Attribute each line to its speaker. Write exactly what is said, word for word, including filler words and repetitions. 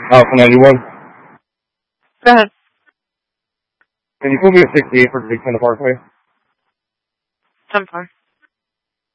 Speaker 1: Alpha ninety-one.
Speaker 2: Go ahead.
Speaker 1: Can you put me at sixty-eight for Big Thunder Parkway?
Speaker 2: ten four.